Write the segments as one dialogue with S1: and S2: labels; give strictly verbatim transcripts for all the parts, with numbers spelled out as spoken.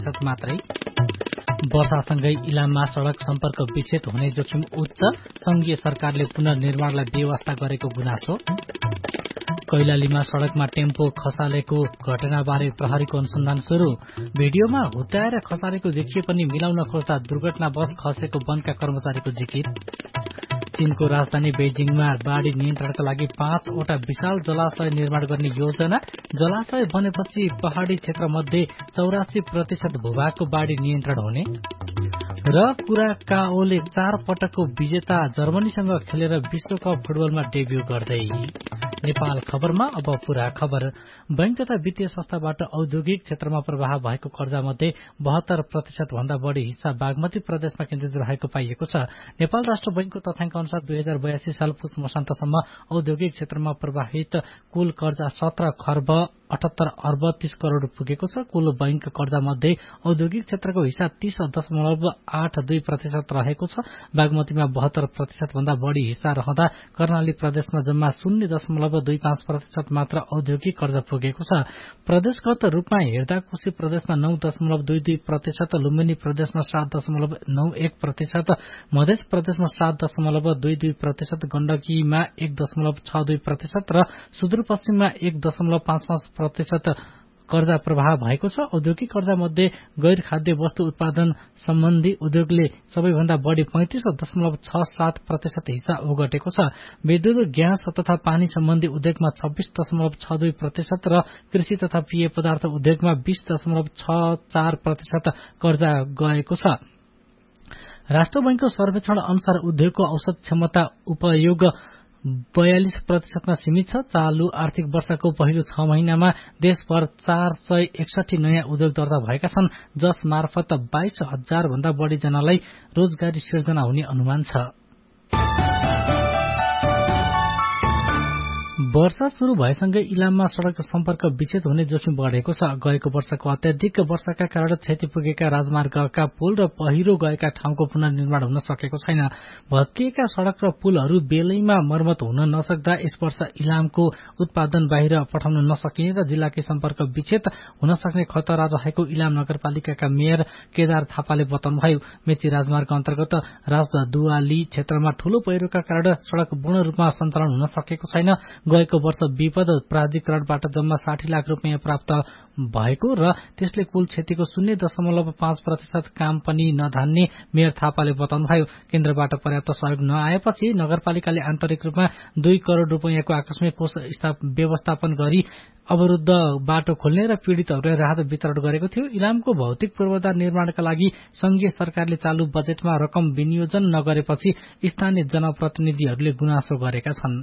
S1: प्रतिशत मात्रै। वर्षासँगै इलाममा सड़क सम्पर्क विच्छेद हुने जोखिम उच्च, संघीय सरकारले पुनर्निर्माणलाई बेवास्ता गरेको गुनासो। कैलालीमा सड़कमा टेम्पो खसालेको घटनाबारे प्रहरीको अनुसन्धान शुरू। भिडियोमा हुत्याएर खसालेको देखिए पनि मिलाउन खोज्दा दुर्घटना बस खसेको वनका कर्मचारीको जिकिर। चीनको राजधानी बेजिङमा बाढ़ी नियन्त्रणका लागि पाँचवटा विशाल जलाशय निर्माण गर्ने योजना। जलाशय बनेपछि पहाड़ी क्षेत्रमध्ये चौरासी प्रतिशत भूभागको बाढ़ी नियन्त्रण हुने। र कुराकाओले चार पटकको विजेता जर्मनीसँग खेलेर विश्वकप फुटबलमा डेब्यू गर्दै। नेपाल खबरमा अब पूरा खबर। बैंक तथा वित्तीय संस्थाबाट औद्योगिक क्षेत्रमा प्रवाह भएको कर्जा मध्ये बहत्तर प्रतिशत भन्दा बढ़ी हिस्सा बागमती प्रदेशमा केन्द्रित रहेको पाइएको छ। नेपाल राष्ट्र बैंकको तथ्याङ्क अनुसार दुई हजार बयासी साल पुस मसान्तसम्म औद्योगिक क्षेत्रमा प्रवाहित कुल कर्जा सत्र खर्ब अठहत्तर अर्ब तीस करोड़ पुगेको छ। कुल बैंक कर्जा मध्ये औद्योगिक क्षेत्रको हिस्सा तीस दशमलव आठ दुई प्रतिशत रहेको छ। बागमतीमा बहत्तर प्रतिशत भन्दा बढ़ी हिस्सा रहँदा कर्णाली प्रदेशमा जम्मा शून्य दशमलव दुई पाँच प्रतिशत मात्र औद्योगिक कर्जा पुगेको छ। प्रदेशगत रूपमा हेर्दा कोशी प्रदेशमा नौ दशमलव दुई दुई प्रतिशत, लुम्बिनी प्रदेशमा सात दशमलव नौ एक प्रतिशत, मध्य प्रदेशमा सात दशमलव दुई दुई प्रतिशत, गण्डकीमा एक दशमलव छ दुई प्रतिशत र सुदूरपश्चिममा एक दशमलव पाँच पाँच प्रतिशत कर्जा प्रवाह भएको छ। औद्योगिक कर्जा मध्ये गैर खाद्य वस्तु उत्पादन सम्बन्धी उद्योगले सबैभन्दा बढ़ी पैंतिस दशमलव छ सात प्रतिशत हिस्सा ओगटेको छ। विद्युत, ग्यास तथा पानी सम्बन्धी उद्योगमा छब्बीस दशमलव छ दुई प्रतिशत र कृषि तथा पेय पदार्थ उद्योगमा बीस दशमलव छ चार प्रतिशत कर्जा गएको छ। राष्ट्र बैंकको सर्वेक्षण अनुसार उद्योगको औसत क्षमता उपयोग बयालीस प्रतिशतमा सीमित छ। चालू आर्थिक वर्षको पहिलो छ महिनामा देशभर चार सय एकसठी नयाँ उद्योग दर्ता भएका छन्, जस मार्फत बाइस हजार भन्दा बढ़ी जनालाई रोजगारी सिर्जना हुने अनुमान छ। वर्षा शुरू भएसँगै इलाममा सड़क सम्पर्क विच्छेद हुने जोखिम बढ़ेको छ। गएको वर्षको अत्याधिक वर्षाका कारण क्षति पुगेका राजमार्गका पुल र पहिरो गएका ठाउँको पुनर्निर्माण हुन सकेको छैन। भत्किएका सड़क र पुलहरू बेलैमा मर्मत हुन नसक्दा यस वर्ष इलामको उत्पादन बाहिर पठाउन नसकिने र जिल्लाकै सम्पर्क विच्छेद हुन सक्ने खतरा रहेको इलाम नगरपालिकाका मेयर केदार थापाले बताउनुभयो। मेची राजमार्ग अन्तर्गत राजदुवाली क्षेत्रमा ठूलो पहिरोका कारण सड़क पूर्ण रूपमा सञ्चालन हुन सकेको छैन। गएको वर्ष विपद प्राधिकरणबाट जम्मा साठी लाख रुपियाँ प्राप्त भएको र त्यसले कुल क्षतिको शून्य दशमलव पाँच प्रतिशत काम पनि नधान्ने मेयर थापाले बताउनुभयो। केन्द्रबाट पर्याप्त सहयोग नआएपछि नगरपालिकाले आन्तरिक रूपमा दुई करोड़ रुपियाँको आकस्मिक कोष व्यवस्थापन गरी अवरुद्ध बाटो खोल्ने र पीड़ितहरूलाई राहत वितरण गरेको थियो। इलामको भौतिक पूर्वाधार निर्माणका लागि संघीय सरकारले चालू बजेटमा रकम विनियोजन नगरेपछि स्थानीय जनप्रतिनिधिहरूले गुनासो गरेका छन्।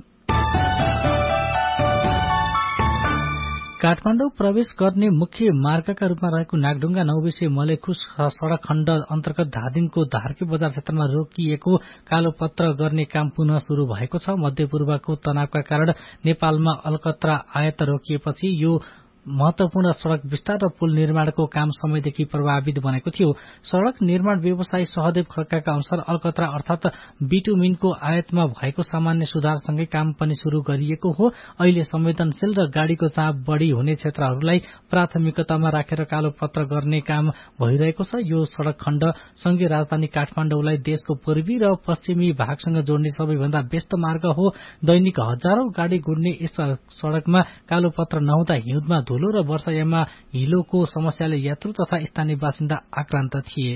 S1: काठमाडौँ प्रवेश गर्ने मुख्य मार्गका रूपमा रहेको नागढुङ्गा नौबिसे मलेखुस सड़क खण्ड अन्तर्गत धादिङको धारकी बजार क्षेत्रमा रोकिएको कालोपत्र गर्ने काम पुनः शुरू भएको छ। मध्यपूर्वको तनावका कारण नेपालमा अलकत्रा आयात रोकिएपछि यो महत्वपूर्ण सड़क विस्तार र पुल निर्माणको काम समयदेखि प्रभावित बनेको थियो। सड़क निर्माण व्यवसायी सहदेव खड्काका अनुसार अलकत्रा अर्थात बिटुमिनको आयातमा भएको सामान्य सुधारसँगै काम पनि शुरू गरिएको हो। अहिले संवेदनशील र गाड़ीको चाप बढ़ी हुने क्षेत्रहरूलाई प्राथमिकतामा राखेर कालोपत्र गर्ने काम भइरहेको छ। यो सड़क खण्ड संघीय राजधानी काठमाडौँलाई देशको पूर्वी र पश्चिमी भागसँग जोड्ने सबैभन्दा व्यस्त मार्ग हो। दैनिक हजारौं गाड़ी गुड्ने यस सड़कमा कालोपत्र नहुँदा हिउँदमा धुलो र वर्षायाममा हिलोको समस्याले यात्रु तथा स्थानीय बासिन्दा आक्रान्त थिए।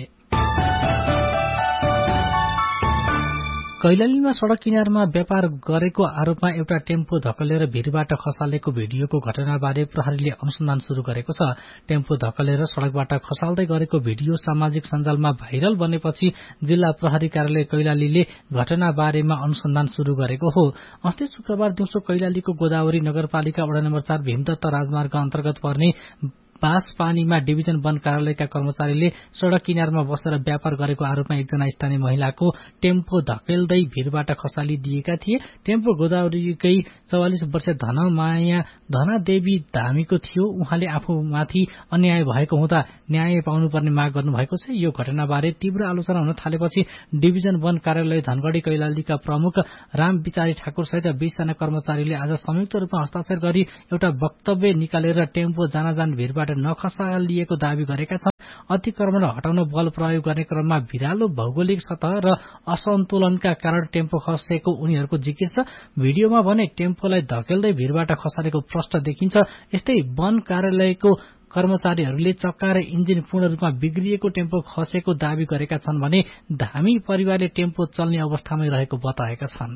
S1: कैलालीमा सड़क किनारमा व्यापार गरेको आरोपमा एउटा टेम्पो धक्कलेर भिरबाट खसालेको भिडियोको घटनाबारे प्रहरीले अनुसन्धान शुरू गरेको छ। टेम्पो धक्कलेर सड़कबाट खसाल्दै गरेको भिडियो सामाजिक सञ्जालमा भाइरल बनेपछि जिल्ला प्रहरी कार्यालय कैलालीले घटनाबारेमा अनुसन्धान शुरू गरेको हो। अस्ति शुक्रबार दिउँसो कैलालीको गोदावरी नगरपालिका वडा नम्बर चार भीमदत्त राजमार्ग अन्तर्गत पर्ने बाँसपानीमा डिभिजन वन कार्यालयका कर्मचारीले सड़क किनारमा बसेर व्यापार गरेको आरोपमा एकजना स्थानीय महिलाको टेम्पो धकेल्दै भिरबाट खसालिदिएका थिए। टेम्पो गोदावरीकै चौवालिस वर्षीय धनमाया धनादेवी धामीको थियो। उहाँले आफूमाथि अन्याय भएको हुँदा न्याय पाउनुपर्ने माग गर्नुभएको छ। यो घटनाबारे तीव्र आलोचना हुन थालेपछि डिभिजन वन कार्यालय धनगढ़ी कैलालीका प्रमुख राम विचारी ठाकुर सहित बीस जना कर्मचारीले आज संयुक्त रूपमा हस्ताक्षर गरी एउटा वक्तव्य निकालेर टेम्पो जानाजान भिरबाट नखसालिएको दावी गरेका छन्। अतिक्रमण हटाउन बल प्रयोग गर्ने क्रममा भिरालो भौगोलिक सतह र असन्तुलनका कारण टेम्पो खसेको उनीहरूको जिकिर छ। भिडियोमा भने टेम्पोलाई धकेल्दै भिरबाट खसालेको प्रष्ट देखिन्छ। यस्तै वन कार्यालयको कर्मचारीहरूले चक्का र इन्जिन पूर्ण रूपमा बिग्रिएको टेम्पो खसेको दावी गरेका छन् भने धामी परिवारले टेम्पो चल्ने अवस्थामै रहेको बताएका छन्।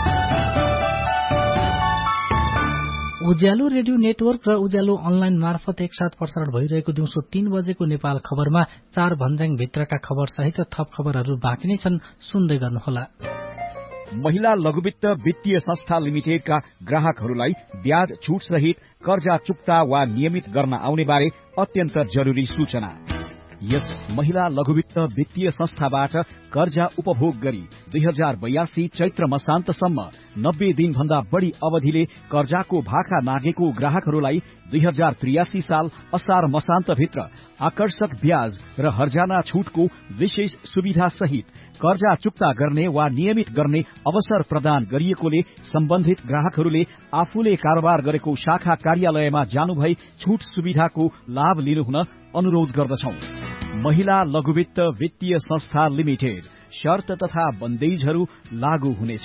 S1: उज्यालो रेडियो नेटवर्क र उज्यालो अनलाइन मार्फत एकसाथ प्रसारण भइरहेको दिउँसो तीन बजेको नेपाल खबरमा चार भन्ज्याङ भित्रका खबर सहित थप खबरहरू बाँकी नै छन्, सुन्दै गर्नुहोला।
S2: महिला लघुवित्त वित्तीय संस्था लिमिटेडका ग्राहकहरूलाई ब्याज छुट सहित कर्जा चुक्ता वा नियमित गर्न आउने बारे अत्यन्त जरुरी सूचना। यस महिला लघुवित्त वित्तीय संस्थाबाट कर्जा उपभोग गरी दुई हजार बयासी चैत्र मसान्तसम्म नब्बे दिन भन्दा बढ़ी अवधिले कर्जाको भाका मागेको ग्राहकहरूलाई दुई हजार त्रियासी साल असार मसान्तभित्र आकर्षक ब्याज र हर्जाना छुटको विशेष सुविधा सहित कर्जा चुक्ता गर्ने वा नियमित गर्ने अवसर प्रदान गरिएकोले सम्बन्धित ग्राहकहरूले आफूले कारोबार गरेको शाखा कार्यालयमा जानुभई छुट सुविधाको लाभ लिनुहुन अनुरोध गर्दछौं। महिला लघुवित्त वित्तीय संस्था लिमिटेड, शर्त तथा बन्देजहरू लागू हुनेछ।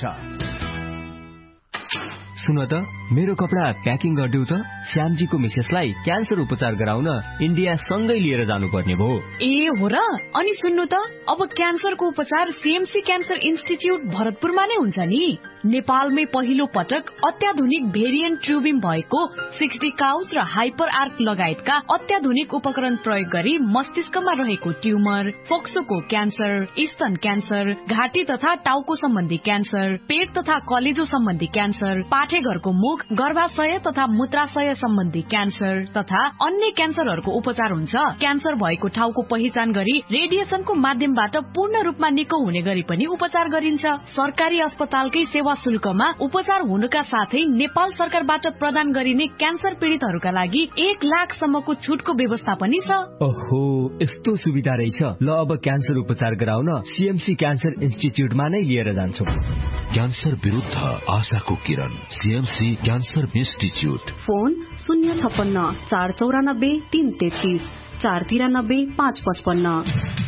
S3: सुन त, मेरो कपडा प्याकिङ गरिदेऊ त। श्यामजीको मिसेसलाई क्यान्सर उपचार गराउन इन्डिया सँगै लिएर जानुपर्ने भयो।
S4: ए हो र? अनि सुन्नु त, अब क्यान्सरको उपचार सीएमसी क्यान्सर इन्स्टिच्युट भरतपुरमा नै हुन्छ नि। नेपालमै पहिलो पटक अत्याधुनिक भेरिएन्ट ट्युबिम भएको सिक्सटी काउस र हाइपर आर्क लगायतका अत्याधुनिक उपकरण प्रयोग गरी मस्तिष्कमा रहेको ट्युमर, फोक्सोको क्यान्सर, स्तन क्यान्सर, घाँटी तथा टाउको सम्बन्धी क्यान्सर, पेट तथा कलेजो सम्बन्धी क्यान्सर, पाठेघरको मुख, गर्भाशय तथा मूत्राशय सम्बन्धी क्यान्सर तथा अन्य क्यान्सरहरूको उपचार हुन्छ। क्यान्सर भएको ठाउँको पहिचान गरी रेडिएसनको माध्यमबाट पूर्ण रूपमा निको हुने गरी पनि उपचार गरिन्छ। सरकारी अस्पतालकै सेवा शुल्कमा उपचार हुनुका साथै नेपाल सरकारबाट प्रदान गरिने क्यान्सर पीड़ितहरूका लागि एक लाख सम्मको छुटको व्यवस्था पनि छ।
S3: ओहो, यस्तो सुविधा रहेछ। ल, अब क्यान्सर उपचार गराउन सीएमसी क्यान्सर इन्स्टिच्युटमा नै लिएर जान्छौ।
S5: क्यान्सर विरुद्ध आशाको किरण, सीएमसी क्यान्सर इन्स्टिच्युट।
S6: फोन शून्य छप्पन्न चार चौरानब्बे तीन तेत्तीस चार तिरानब्बे पाँच पचपन्न।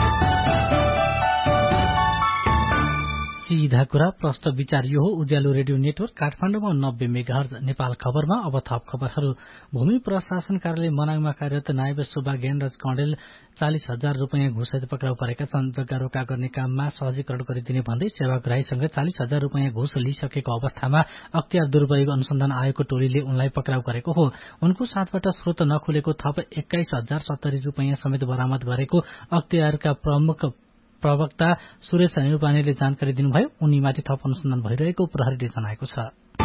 S1: सीधा कुरा प्रष्ट विचार यो हो। उज्यालो रेडियो नेटवर्क काठमाडौँमा नब्बे मेगाहर्ज। नेपाल खबरमा अब थप खबरहरू। भूमि प्रशासन कार्यालय मनाङमा कार्यरत नायब सुब्बा ज्ञानराज कणेल चालिस हजार रूपियाँ घुससहित पक्राउ परेका छन्। जग्गा रोका गर्ने काममा सहजीकरण गरिदिने भन्दै सेवाग्राहीसँग चालिस हजार रूपियाँ घुस लिइसकेको अवस्थामा अख्तियार दुरूपयोग अनुसन्धान आयोगको टोलीले उनलाई पक्राउ गरेको हो। उनको साथबाट स्रोत नखुलेको थप एक्काइस हजार सत्तरी रूपियाँ समेत बरामद गरेको अख्तियारका प्रमुख प्रवक्ता सुरेश निरूपानेले जानकारी दिनुभयो। उनीमाथि थप अनुसन्धान भइरहेको प्रहरीले जनाएको छ।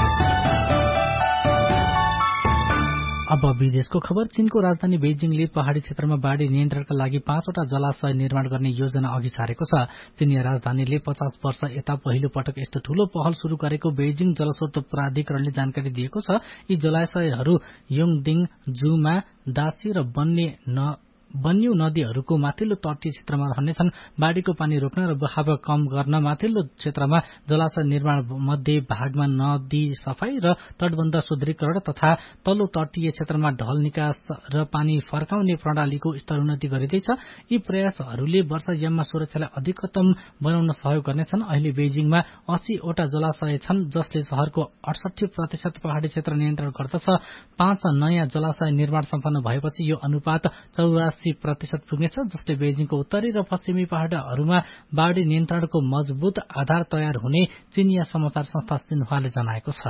S1: अब विदेशको खबर। चीनको राजधानी बेजिङले पहाड़ी क्षेत्रमा बाढ़ी नियन्त्रणका लागि पाँचवटा जलाशय निर्माण गर्ने योजना अघि सारेको छ। चीनिया राजधानीले पचास वर्ष यता पहिलो पटक यस्तो ठूलो पहल शुरू गरेको बेजिङ जलस्रोत प्राधिकरणले जानकारी दिएको छ। यी जलाशयहरू योङदिङ, जुमा, दासी र बन्ने न बन्यू नदीहरूको माथिल्लो तटीय क्षेत्रमा रहनेछन्। बाढ़ीको पानी रोक्न र बहाव कम गर्न माथिल्लो क्षेत्रमा जलाशय निर्माण मध्ये भागमा नदी सफाई र तटबन्ध सुदृढीकरण तथा तल्लो तटीय क्षेत्रमा ढल निकास र पानी फर्काउने प्रणालीको स्तरोन्नति गरिँदैछ। यी प्रयासहरूले वर्षायाममा सुरक्षालाई अधिकतम बनाउन सहयोग गर्नेछन्। अहिले बेजिङमा अस्सी वटा जलाशय छन्, जसले शहरको अडसठी प्रतिशत पहाड़ी क्षेत्र नियन्त्रण गर्दछ। पाँच नयाँ जलाशय निर्माण सम्पन्न भएपछि यो अनुपात चौरासी प्रतिशत पुग्नेछ, जसले बेजिङको उत्तरी र पश्चिमी पहाड़हरूमा बाढ़ी नियन्त्रणको मजबूत आधार तयार हुने चीनिया समाचार संस्था सिन्हुवाले जनाएको छ।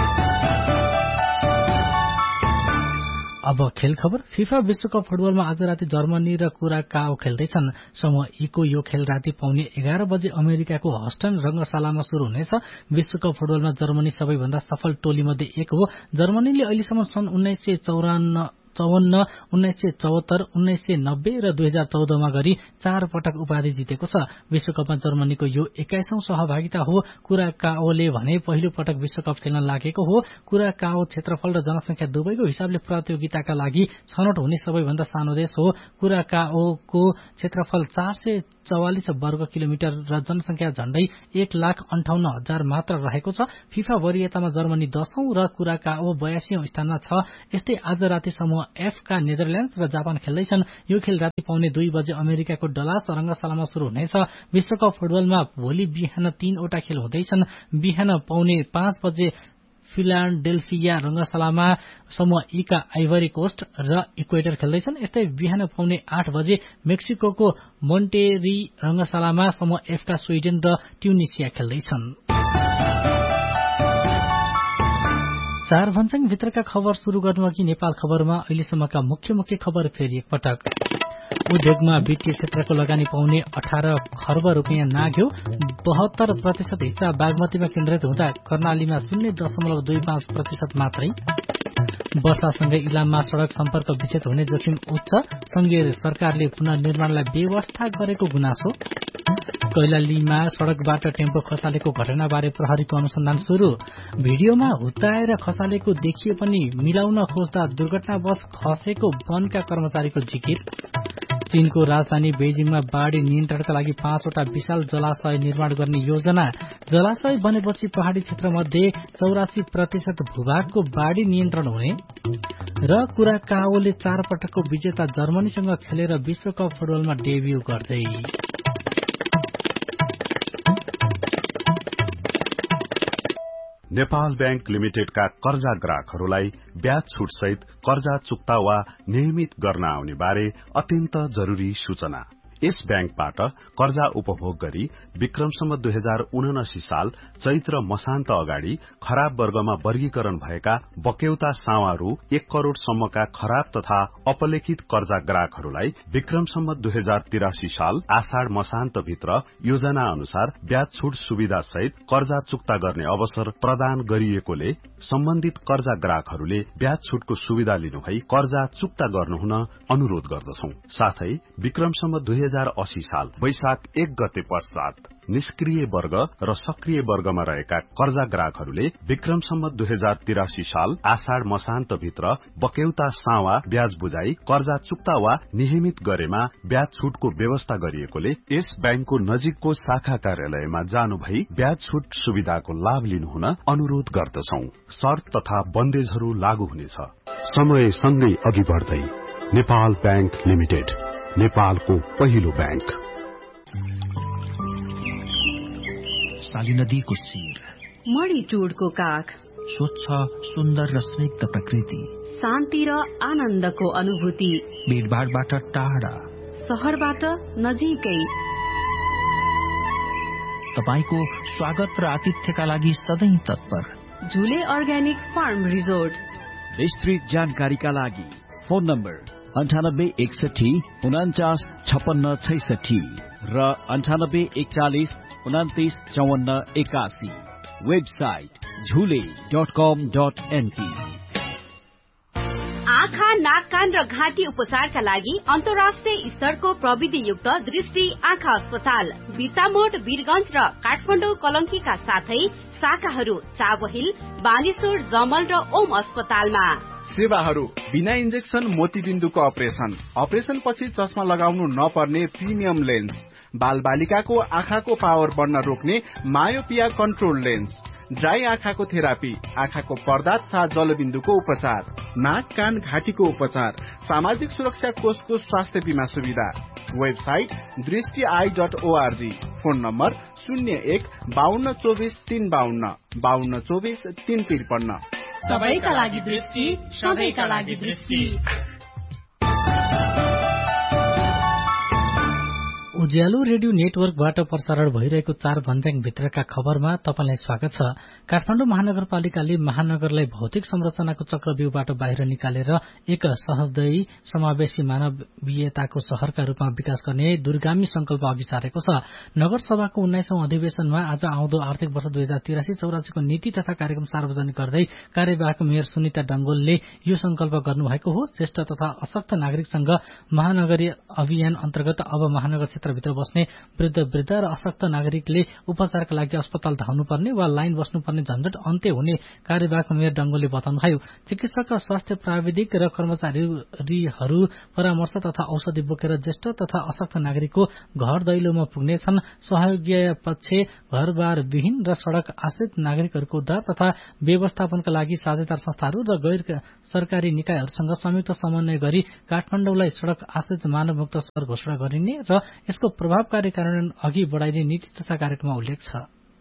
S1: अब खेल खबर। फिफा विश्वकप फुटबलमा आज राति जर्मनी र कुराकाओ खेल्दैछन्। समूह ईको यो खेल राति पाउने एघार बजे अमेरिकाको हस्टन रंगशालामा शुरू हुनेछ। विश्वकप फुटबलमा जर्मनी सबैभन्दा सफल टोली मध्ये एक हो। जर्मनीले अहिलेसम्म सन् उन्नाइस सय चौरान्न चौवन्न उन्नाइस सय चौहत्तर उन्नाइस सय नब्बे र दुई हजार चौधमा गरी चार पटक उपाधि जितेको छ। विश्वकपमा जर्मनीको यो एक्काइसौं सहभागिता हो। कुराकाओले भने पहिलो पटक विश्वकप खेल्न लागेको हो। कुराकाओ क्षेत्रफल र जनसंख्या दुवैको हिसाबले प्रतियोगिताका लागि छनौट हुने सबैभन्दा सानो देश हो। कुराकाओको क्षेत्रफल चार सय चौवालिस वर्ग किलोमिटर र जनसंख्या झण्डै एक लाख अन्ठाउन्न हजार मात्र रहेको छ। फिफा वरियतामा जर्मनी दशौं र कुराकाओ बयासीौं स्थानमा छ। यस्तै आज राति समूह समूह एफ का नेदरल्याण्ड्स र जापान खेल्दैछन्। यो खेल राति पाउने दुई बजे अमेरिकाको डलास रंगशालामा शुरू हुनेछ। विश्वकप फुटबलमा भोलि बिहान तीनवटा खेल हुँदैछन्। बिहान पाउने पाँच बजे फिलाडेल्फिया रंगशालामा समूह ई का आइभरी कोस्ट र इक्वेटर खेल्दैछन्। यस्तै बिहान पाउने आठ बजे मेक्सिको मोन्टेरी रंगशालामा समूह एफ का स्वीडेन र ट्युनिसिया खेल्दैछन्। चार भन्साङ भित्रका खबर शुरू गर्नु अघि नेपाल खबरमा अहिलेसम्मका मुख्य मुख्य खबर फेरि एकपटक। उद्योगमा वित्तीय क्षेत्रको लगानी पाउने अठार खर्ब रूपियाँ नाग्यो। बहत्तर प्रतिशत हिस्सा बागमतीमा केन्द्रित हुँदा कर्णालीमा शून्य दशमलव दुई पाँच प्रतिशत मात्रै। वर्षासँगै इलाममा सड़क सम्पर्क विच्छेद हुने जोखिम उच्च, संघीय सरकारले पुनर्निर्माणलाई बेवास्ता गरेको गुनासो। कैलालीमा सड़कबाट टेम्पो खसालेको घटनाबारे प्रहरीको अनुसन्धान शुरू। भिडियोमा हुत्ताएर खसालेको देखिए पनि मिलाउन खोज्दा दुर्घटनावश खसेको वनका कर्मचारीको जिकिर। चीनको राजधानी बेजिङमा बाढ़ी नियन्त्रणका लागि पाँचवटा विशाल जलाशय निर्माण गर्ने योजना। जलाशय बनेपछि पहाड़ी क्षेत्रमध्ये चौरासी प्रतिशत भूभागको बाढ़ी नियन्त्रण हुने। र कुराकाओले चार पटकको विजेता जर्मनीसँग खेलेर विश्वकप फुटबलमा डेब्यू गर्दै।
S7: नेपाल बैंक लिमिटेडका कर्जा ग्राहकहरूलाई ब्याज छुटसहित कर्जा चुक्ता वा नियमित गर्न आउने बारे अत्यन्त जरूरी सूचना। यस बैंकबाट कर्जा उपभोग गरी विक्रमसम्म दुई हजार उनासी साल चैत्र मसान्त अगाडि खराब वर्गमा वर्गीकरण भएका बक्यौता सावा रु एक करोड़ सम्मका खराब तथा अपलेखित कर्जा ग्राहकहरूलाई विक्रमसम्म दुई हजार तिरासी साल आषाढ़ मसान्त भित्र योजना अनुसार ब्याज छुट सुविधा सहित कर्जा चुक्ता गर्ने अवसर प्रदान गरिएकोले सम्बन्धित कर्जा ग्राहकहरूले ब्याज छुटको सुविधा लिनुभई कर्जा चुक्ता गर्नुहुन अनुरोध गर्दछौं। साथै विक्रमसम्म दुई हजार अस्सी साल वैशाख एक गते पश्चात निष्क्रिय वर्ग र सक्रिय वर्गमा रहेका कर्जा ग्राहकहरूले विक्रमसम्म दुई हजार तिरासी साल आषाढ़ मसान्त भित्र बक्यौता सावा ब्याज बुझाई कर्जा चुक्ता वा नियमित गरेमा ब्याज छुटको व्यवस्था गरिएकोले यस बैंकको नजिकको शाखा कार्यालयमा जानु भई ब्याज छुट सुविधाको लाभ लिनुहुन अनुरोध गर्दछौं। शर्त तथा बन्देजहरू लागू हुनेछ। समय सँगै अघि बढ़दै नेपाल बैंक लिमिटेड, नेपालको पहिलो बैंक।
S5: साली नदीको शिर,
S6: मणि टुडको काख,
S5: स्वच्छ सुन्दर र स्निग्ध प्रकृति,
S6: शान्ति र आनन्दको अनुभूति,
S5: भीड़भाड़बाट टाढा,
S6: शहरबाट नजिकै,
S5: तपाईको स्वागत र आतिथ्यका लागि सधैं तत्पर।
S6: झुले अर्ग्यानिक फार्म रिजोर्ट।
S2: विस्तृत जानकारीका लागि फोन नम्बर अन्ठानब्बे एकसठी उनाचास छपन्न छैसठी र अन्ठानब्बे एकचालिस उनातिस चौवन्न एकासी। वेबसाइट झुले डट कम डट एनपी।
S8: आँखा, नाक, कान र घाँटी उपचारका लागि अन्तर्राष्ट्रिय स्तरको प्रविधियुक्त दृष्टि आँखा अस्पताल बिर्तामोड, वीरगंज र काठमाडौँ कलंकीका साथै शाखाहरू चाबहिल, बानेश्वर, जमल र ओम अस्पतालमा।
S9: सेवाहरू बिना इन्जेक्सन मोतीबिन्दुको अपरेशन, अपरेशन पछि चस्मा लगाउनु नपर्ने प्रिमियम लेन्स, बाल बालिकाको आँखाको पावर बढ्न रोक्ने मायोपिया कन्ट्रोल लेन्स, ड्राई आँखाको थेरापी, आँखाको पर्दा तथा जलबिन्दुको उपचार, नाक, कान, घाँटीको उपचार, सामाजिक सुरक्षा कोषको स्वास्थ्य बीमा सुविधा। वेबसाइट दृष्टि I dot ORG. Phone number शून्य एक बाहन्न चौबिस तीन बाहन्न बाहन्न चौबिस तीन त्रिपन्न।
S4: सबैका लागि दृष्टि, सबैका लागि दृष्टि।
S1: उज्यालो रेडियो नेटवर्कबाट प्रसारण भइरहेको चार भन्ज्याङ भित्रका खबरमा तपाईलाई स्वागत छ। काठमाडौँ महानगरपालिकाले महानगरलाई भौतिक संरचनाको चक्रव्यूहबाट बाहिर निकालेर एक सहृदयी समावेशी मानवीयताको शहरका रूपमा विकास गर्ने दूरगामी संकल्प अघि सारेको छ। नगरसभाको उन्नाइसौं अधिवेशनमा आज आउँदो आर्थिक वर्ष दुई हजार तिरासी चौरासीको नीति तथा कार्यक्रम सार्वजनिक गर्दै कार्यवाहक मेयर सुनिता डंगोलले यो संकल्प गर्नुभएको हो। ज्येष्ठ तथा अशक्त नागरिकसँग महानगरीय अभियान अन्तर्गत अब महानगर क्षेत्र भित्र बस्ने वृद्ध वृद्ध र अशक्त नागरिकले उपचारका लागि अस्पताल धाउनुपर्ने वा लाइन बस्नुपर्ने झन्झट अन्त्य हुने कार्यवाहक मेयर डंगोले बताउनुभयो। चिकित्सक, स्वास्थ्य प्राविधिक र कर्मचारीहरू परामर्श तथा औषधि बोकेर ज्येष्ठ तथा अशक्त नागरिकको घर दैलोमा पुग्नेछन्। सहयोगी पक्ष, घरबार विहीन र सड़क आश्रित नागरिकहरूको उद्धार तथा व्यवस्थापनका लागि साझेदार संस्थाहरू र गैर सरकारी निकायहरूसँग संयुक्त समन्वय गरी काठमाडौँलाई सड़क आश्रित मानवमुक्त शहर घोषणा गरिने र यसको प्रभावकारी कार्यान्वयन अघि बढ़ाइने नीति तथा कार्यक्रममा उल्लेख छ।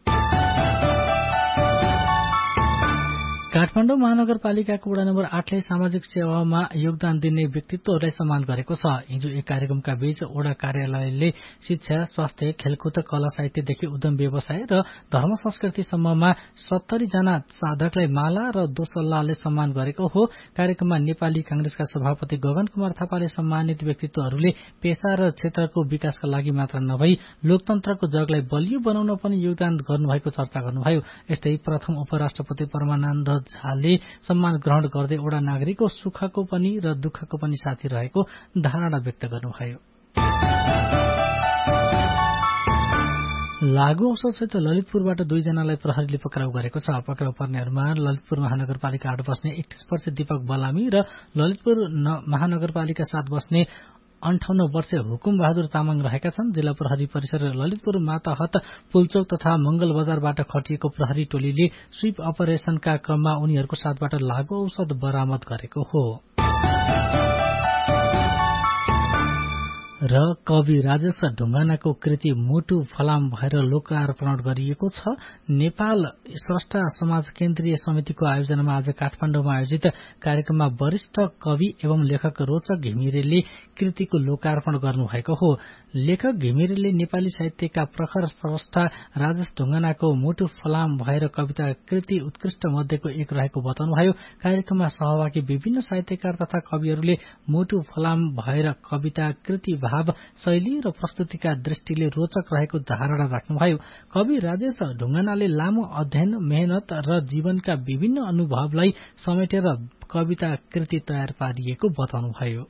S1: काठमाडौँ महानगरपालिकाको वडा नम्बर आठले सामाजिक सेवामा योगदान दिने व्यक्तित्वहरूलाई सम्मान गरेको छ। हिजो एक कार्यक्रमका बीच वडा कार्यालयले शिक्षा, स्वास्थ्य, खेलकुद, कला साहित्यदेखि उद्यम व्यवसाय र धर्म संस्कृतिसम्ममा सत्तरी जना साधकलाई माला र दोसल्लाले सम्मान गरेको हो। कार्यक्रममा नेपाली कांग्रेसका सभापति गगन कुमार थापाले सम्मानित व्यक्तित्वहरूले पेशा र क्षेत्रको विकासका लागि मात्र नभई लोकतन्त्रको जगलाई बलियो बनाउन पनि योगदान गर्नुभएको चर्चा गर्नुभयो। यस्तै प्रथम उपराष्ट्रपति परमानन्द झाले सम्मान ग्रहण गर्दै वडा नागरिकको सुखको पनि र दुःखको पनि साथी रहेको धारणा व्यक्त गर्नुभयो। लागू औषधसहित ललितपुरबाट दुईजनालाई प्रहरीले पक्राउ गरेको छ। पक्राउ पर्नेहरूमा ललितपुर महानगरपालिका आठ बस्ने एकतीस वर्षीय दीपक बलामी र ललितपुर महानगरपालिका सात बस्ने अन्ठाउन्न वर्षीय हुकुम बहादुर तामाङ रहेका छन्। जिल्ला प्रहरी परिसर ललितपुर माताहत पुलचौक तथा मंगल बजारबाट खटिएको प्रहरी टोलीले स्वीप अपरेशनका क्रममा उनीहरूको साथबाट लागू औषध बरामद गरेको हो। र कवि राजेश ढुङ्गानाको कृति मुटु फलाम भएर लोकार्पण गरिएको छ। नेपाल स्रष्टा समाज केन्द्रीय समितिको आयोजनामा आज काठमाडौँमा आयोजित कार्यक्रममा वरिष्ठ कवि एवं लेखक रोचक घिमिरेले कृतिको लोकार्पण गर्नुभएको हो। लेखक घिमिरेले नेपाली साहित्यका प्रखर स्रष्टा राजेश ढुङ्गानाको मुटु फलाम भएर कविता कृति उत्कृष्ट मध्येको एक रहेको बताउनुभयो। कार्यक्रममा सहभागी विभिन्न साहित्यकार तथा कविहरूले मुटु फलाम भएर कविता कृति भाव, शैली र प्रस्तुतिका दृष्टिले रोचक रहेको धारणा राख्नुभयो। कवि राजेश ढुङ्गानाले लामो अध्ययन, मेहनत र जीवनका विभिन्न अनुभवलाई समेटेर कविता कृति तयार पारिएको बताउनुभयो।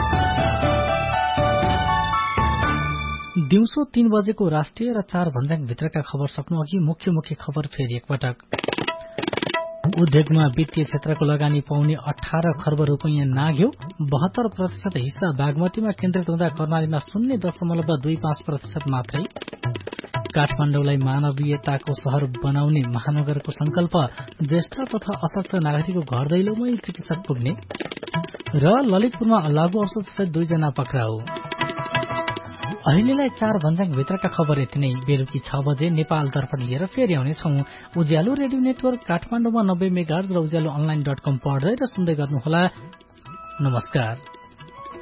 S1: दिउँसो तीन बजेको राष्ट्रिय र चार भन्ज्याङ भित्रका खबर सक्नु अघि मुख्य मुख्य खबर फेरि एकपटक। उद्योगमा वित्तीय क्षेत्रको लगानी पाउने अठार खर्ब रूपियाँ नाग्यो। बहत्तर प्रतिशत हिस्सा बागमतीमा केन्द्रित हुँदा कर्णालीमा शून्य दशमलव दुई पाँच प्रतिशत मात्रै। काठमाडौँलाई मानवीयताको शहर बनाउने महानगरको संकल्प, ज्येष्ठ तथा अशक्त नागरिकको घर दैलोमै चिकित्सक पुग्ने र ललितपुरमा लागू औषधसहित दुईजना पक्राउ। अहिलेलाई चार भन्ज्याङ भित्रका खबर यति नै। बेलुकी छ बजे नेपाल दर्पण लिएर फेरि आउनेछौं। उज्यालो रेडियो नेटवर्क काठमाडौँमा नब्बे मेगाहर्ज र उज्यालो अनलाइन डट कम पढ्दै र सुन्दै गर्नुहोला। नमस्कार।